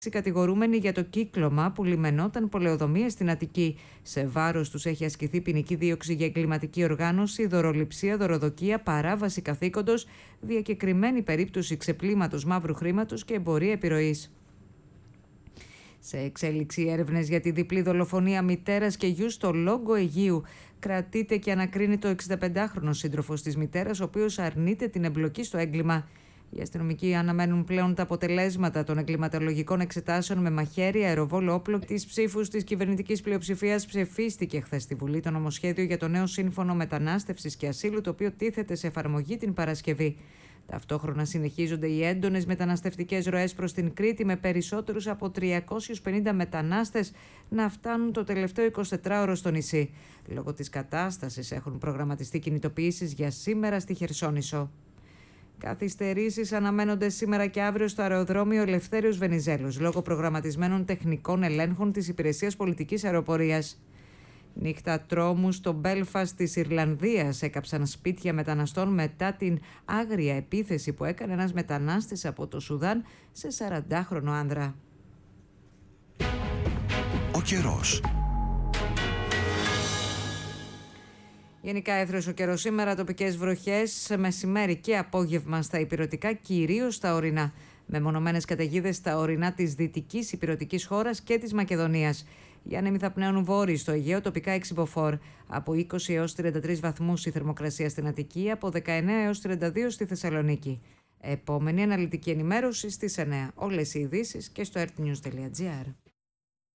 κατηγορούμενοι για το κύκλωμα που λιμενόταν πολεοδομίες στην Αττική. Σε βάρος τους έχει ασκηθεί ποινική δίωξη για εγκληματική οργάνωση, δωροληψία, δωροδοκία, παράβαση καθήκοντος, διακεκριμένη περίπτωση ξεπλήματος μαύρου χρήματος και εμπορία επιρροής. Σε εξέλιξη έρευνες για τη διπλή δολοφονία μητέρας και γιου στο Λόγκο Αιγείου. Κρατείται και ανακρίνει το 65χρονο σύντροφος της μητέρας, ο οποίος αρνείται την εμπλοκή στο έγκλημα. Οι αστυνομικοί αναμένουν πλέον τα αποτελέσματα των εγκληματολογικών εξετάσεων με μαχαίρι, αεροβόλο, όπλο. Τις ψήφους της κυβερνητικής πλειοψηφίας ψηφίστηκε χθες στη Βουλή το νομοσχέδιο για το νέο σύμφωνο μετανάστευσης και ασύλου, το οποίο τίθεται σε εφαρμογή την Παρασκευή. Ταυτόχρονα συνεχίζονται οι έντονες μεταναστευτικές ροές προς την Κρήτη, με περισσότερους από 350 μετανάστες να φτάνουν το τελευταίο 24ωρο στο νησί. Λόγω της κατάστασης έχουν προγραμματιστεί κινητοποιήσεις για σήμερα στη Χερσόνησο. Καθυστερήσεις αναμένονται σήμερα και αύριο στο αεροδρόμιο Ελευθέριος Βενιζέλος, λόγω προγραμματισμένων τεχνικών ελέγχων της Υπηρεσίας Πολιτικής Αεροπορίας. Νύχτα τρόμου στο Μπέλφαστ της Ιρλανδίας έκαψαν σπίτια μεταναστών μετά την άγρια επίθεση που έκανε ένας μετανάστης από το Σουδάν σε 40χρονο άνδρα. Ο καιρός. Γενικά έθριος ο καιρός σήμερα, τοπικές βροχές μεσημέρι και απόγευμα στα ηπειρωτικά, κυρίως στα ορεινά. Μεμονωμένες καταιγίδες στα ορεινά της δυτικής ηπειρωτικής χώρας και της Μακεδονίας. Οι άνεμοι θα πνέουν βόρειοι στο Αιγαίο, τοπικά εξυποφόρ. Από 20 έως 33 βαθμούς η θερμοκρασία στην Αττική, από 19 έως 32 στη Θεσσαλονίκη. Επόμενη αναλυτική ενημέρωση στις 9. Όλες οι ειδήσεις και στο rtnews.gr.